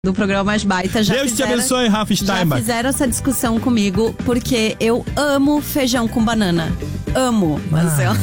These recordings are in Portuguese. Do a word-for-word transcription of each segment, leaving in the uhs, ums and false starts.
do programa Mais Baita já Deus fizeram, te abençoe, Rafa Steinbach. Já fizeram essa discussão comigo porque eu amo feijão com banana. Amo. Mas eu...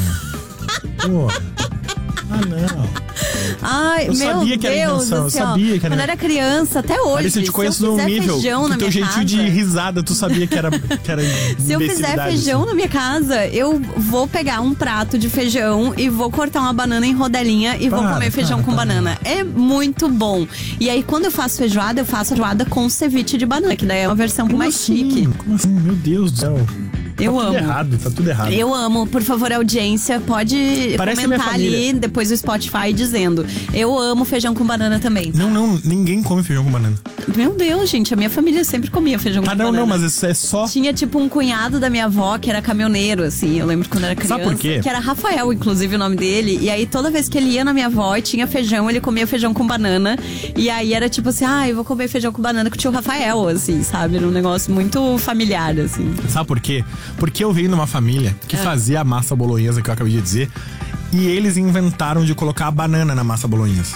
Pô. Ah, não. Ai, eu meu sabia que era Deus invenção, do céu. eu sabia que era... Quando eu era criança, até hoje. Alice, eu te conheço num nível que teu jeitinho casa, de risada, tu sabia que era, que era se eu fizer feijão assim. na minha casa, eu vou pegar um prato de feijão e vou cortar uma banana em rodelinha e para, vou comer feijão para, com para. banana. É muito bom. E aí, quando eu faço feijoada, eu faço feijoada com ceviche de banana, que daí é uma versão Como mais assim? chique. Como assim? Meu Deus do céu. Eu tá amo. Tudo errado, tá tudo errado. Eu amo. Por favor, audiência, pode Parece comentar ali depois do Spotify dizendo. Eu amo feijão com banana também. Não, não, ninguém come feijão com banana. Meu Deus, gente, a minha família sempre comia feijão Ah, com não, banana. não, mas isso é só... Tinha tipo um cunhado da minha avó que era caminhoneiro, assim. Eu lembro quando eu era criança. Sabe por quê? Que era Rafael, inclusive, o nome dele. E aí, toda vez que ele ia na minha avó e tinha feijão, ele comia feijão com banana. E aí era tipo assim, ah, eu vou comer feijão com banana com o tio Rafael, assim, sabe? Era um negócio muito familiar, assim. Sabe por quê? Porque eu venho numa família que é. fazia a massa bolonhesa, que eu acabei de dizer, e eles inventaram de colocar a banana na massa bolonhesa.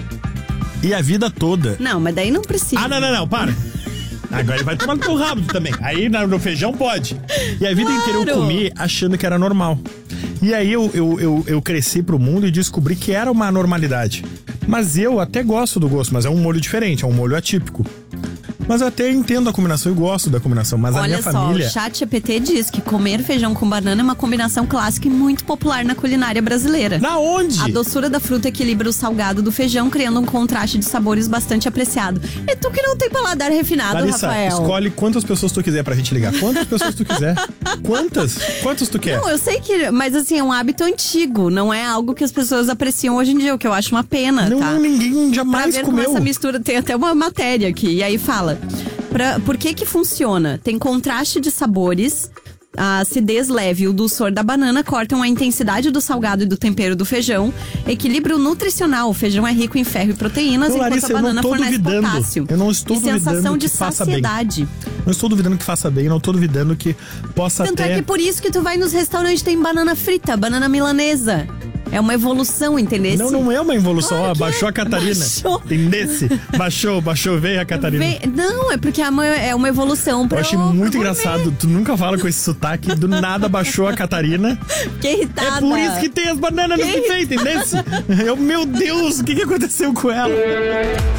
E a vida toda... Não, mas daí não precisa. Ah, não, não, não, para. Agora ele vai tomar no teu rabo também. Aí no feijão pode. E a vida Claro. inteira eu comi achando que era normal. E aí eu, eu, eu, eu cresci pro mundo e descobri que era uma normalidade. Mas eu até gosto do gosto, mas é um molho diferente, é um molho atípico. Mas eu até entendo a combinação e gosto da combinação. Mas Olha a minha só, família... o Chat G P T diz que comer feijão com banana é uma combinação clássica e muito popular na culinária brasileira. Na onde? A doçura da fruta equilibra o salgado do feijão, criando um contraste de sabores bastante apreciado. E tu que não tem paladar refinado, Larissa, Rafael. escolhe quantas pessoas tu quiser pra gente ligar. Quantas pessoas tu quiser. Quantas? Quantas tu quer? Não, eu sei que... Mas assim, é um hábito antigo. Não é algo que as pessoas apreciam hoje em dia, o que eu acho uma pena, Não, tá? ninguém Pra jamais ver comeu. como essa mistura... Tem até uma matéria aqui. E aí fala... Pra, por que que funciona? Tem contraste de sabores... A acidez leve e o dulçor da banana cortam a intensidade do salgado e do tempero do feijão. Equilíbrio nutricional. O feijão é rico em ferro e proteínas, Não, enquanto Larissa, a eu banana não tô fornece duvidando. potássio. Eu não estou e sensação duvidando de que faça bem. saciedade. Não estou duvidando que faça bem, não estou duvidando que possa Tanto até... é que por isso que tu vai nos restaurantes tem banana frita, banana milanesa. É uma evolução, entendeu? Não, não é uma evolução. Claro Ó, que baixou é. a Catarina. Baixou. Entendesse? Baixou, baixou, veio a Catarina. Vem- Não, é porque é uma, é uma evolução pra Eu achei o- muito pro engraçado. Tu nunca fala com esse sotaque, do nada baixou a Catarina. Fiquei irritada. É por isso que tem as bananas no Que buffet, entendesse? Eu, meu Deus, o que, que aconteceu com ela?